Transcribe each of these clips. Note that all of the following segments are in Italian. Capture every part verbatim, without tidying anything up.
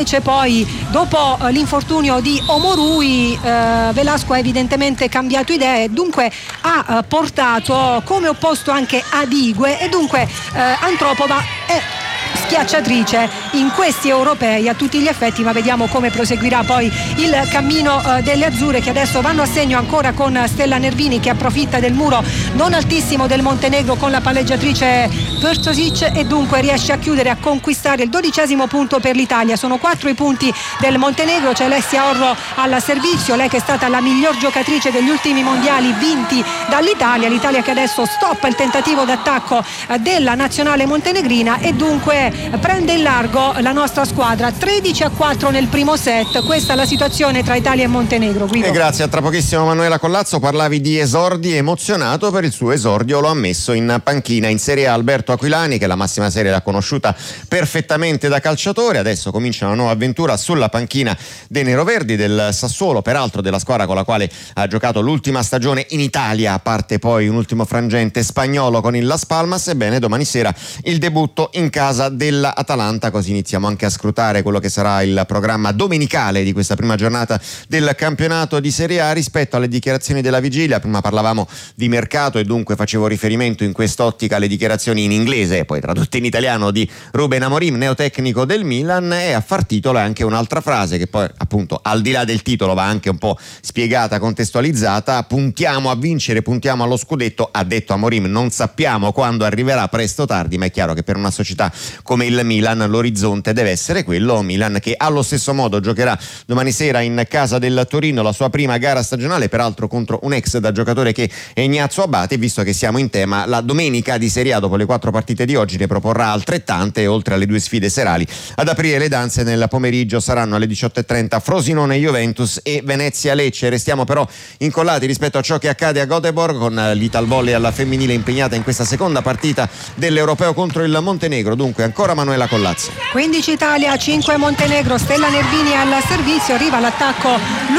invece poi dopo eh, l'infortunio di Omorui eh, Velasco ha evidentemente cambiato idea e dunque ha eh, portato come opposto anche Adigue e dunque eh, Antropova è schiacciatrice in questi europei a tutti gli effetti, ma vediamo come proseguirà poi il cammino eh, delle azzurre, che adesso vanno a segno ancora con Stella Nervini, che approfitta del muro non altissimo del Montenegro con la palleggiatrice Vrtosic e dunque riesce a chiudere, a conquistare il dodicesimo punto per l'Italia. Sono quattro i punti del Montenegro, c'è Alessia Orro al servizio, lei che è stata la miglior giocatrice degli ultimi mondiali vinti dall'Italia, l'Italia che adesso stoppa il tentativo d'attacco eh, della nazionale montenegrina e dunque prende in largo la nostra squadra. Tredici a quattro nel primo set, questa è la situazione tra Italia e Montenegro. Guido. E grazie, a tra pochissimo. Manuela Collazzo, parlavi di esordi, emozionato per il suo esordio, lo ha messo in panchina in Serie A Alberto Aquilani, che la massima serie l'ha conosciuta perfettamente da calciatore, adesso comincia una nuova avventura sulla panchina dei neroverdi del Sassuolo, peraltro della squadra con la quale ha giocato l'ultima stagione in Italia, a parte poi un ultimo frangente spagnolo con il Las Palmas. Ebbene, domani sera il debutto in casa dell'Atalanta, così iniziamo anche a scrutare quello che sarà il programma domenicale di questa prima giornata del campionato di Serie A. Rispetto alle dichiarazioni della vigilia, prima parlavamo di mercato e dunque facevo riferimento in quest'ottica alle dichiarazioni in inglese e poi tradotte in italiano di Ruben Amorim, neotecnico del Milan, e a far titolo anche un'altra frase che poi appunto al di là del titolo va anche un po' spiegata, contestualizzata: puntiamo a vincere, puntiamo allo scudetto. Ha detto Amorim: non sappiamo quando arriverà, presto o tardi, ma è chiaro che per una società come il Milan l'orizzonte deve essere quello. Milan che allo stesso modo giocherà domani sera in casa del Torino la sua prima gara stagionale, peraltro contro un ex da giocatore che è Ignazio Abate. Visto che siamo in tema, la domenica di Serie A dopo le quattro partite di oggi ne proporrà altrettante, oltre alle due sfide serali. Ad aprire le danze nel pomeriggio saranno alle diciotto e trenta Frosinone Juventus e Venezia Lecce. Restiamo però incollati rispetto a ciò che accade a Göteborg, con l'Italvolley alla femminile impegnata in questa seconda partita dell'Europeo contro il Montenegro. Dunque ancora Manuela Collazzo. quindici Italia, cinque Montenegro, Stella Nervini al servizio, arriva l'attacco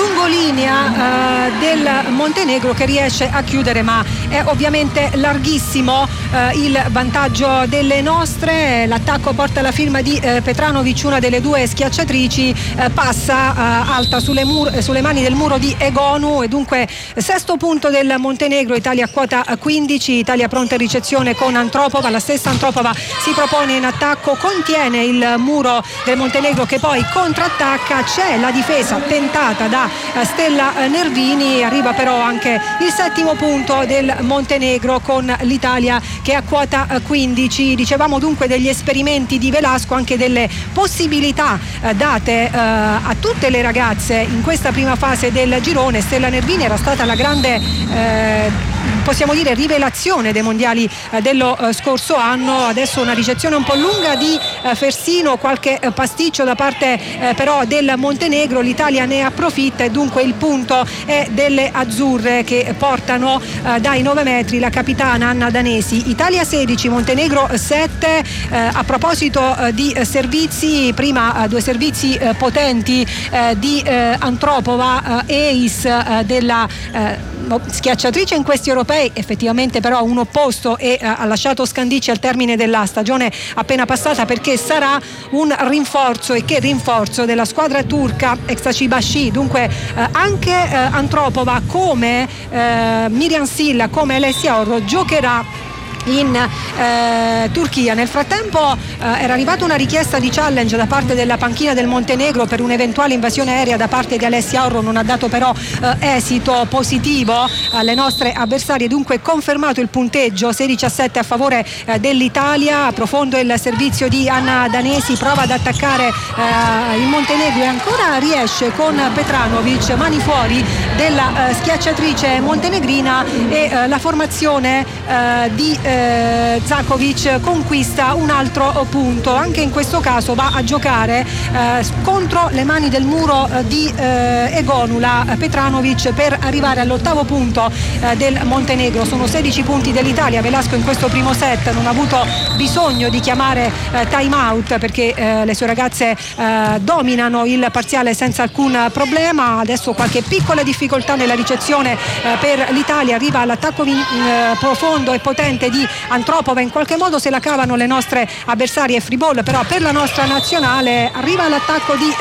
lungolinea eh, del Montenegro che riesce a chiudere, ma è ovviamente larghissimo eh, il vantaggio delle nostre. L'attacco porta la firma di eh, Petranovic, una delle due schiacciatrici, eh, passa eh, alta sulle, mur- sulle mani del muro di Egonu e dunque sesto punto del Montenegro. Italia a quota quindici, Italia pronta in ricezione con Antropova, la stessa Antropova si propone in attacco, contiene il muro del Montenegro che poi contrattacca, c'è la difesa tentata da Stella Nervini, arriva però anche il settimo punto del Montenegro con l'Italia che è a quota quindici. Dicevamo dunque degli esperimenti di Velasco, anche delle possibilità date eh, a tutte le ragazze in questa prima fase del girone. Stella Nervini era stata la grande eh, possiamo dire rivelazione dei mondiali eh, dello eh, scorso anno. Adesso una ricezione un po' lunga di eh, Fersino, qualche eh, pasticcio da parte eh, però del Montenegro, l'Italia ne approfitta e dunque il punto è delle azzurre che portano eh, dai nove metri la capitana Anna Danesi. Italia sedici, Montenegro sette. Eh, a proposito eh, di eh, servizi, prima eh, due servizi eh, potenti eh, di eh, Antropova, eh, ace eh, della eh, schiacciatrice in questi europei, effettivamente però un opposto e eh, ha lasciato Scandicci al termine della stagione appena passata, perché sarà un rinforzo, e che rinforzo, della squadra turca Eksaçibaşı. Dunque eh, anche eh, Antropova, come eh, Miriam Silla, come Alessia Orro giocherà in eh, Turchia. Nel frattempo eh, era arrivata una richiesta di challenge da parte della panchina del Montenegro per un'eventuale invasione aerea da parte di Alessia Orro, non ha dato però eh, esito positivo alle nostre avversarie, dunque confermato il punteggio sedici a sette a favore eh, dell'Italia. Profondo il servizio di Anna Danesi, prova ad attaccare eh, il Montenegro e ancora riesce con Petranovic, mani fuori della eh, schiacciatrice montenegrina e eh, la formazione eh, di eh, Zakovic conquista un altro punto. Anche in questo caso va a giocare eh, contro le mani del muro eh, di eh, Egonula Petranovic per arrivare all'ottavo punto eh, del Montenegro. Sono sedici punti dell'Italia. Velasco in questo primo set non ha avuto bisogno di chiamare eh, time out perché eh, le sue ragazze eh, dominano il parziale senza alcun problema. Adesso qualche piccola difficoltà nella ricezione eh, per l'Italia, arriva all'attacco vin- eh, profondo e potente di Antropova, in qualche modo se la cavano le nostre avversarie free ball, però per la nostra nazionale arriva all'attacco di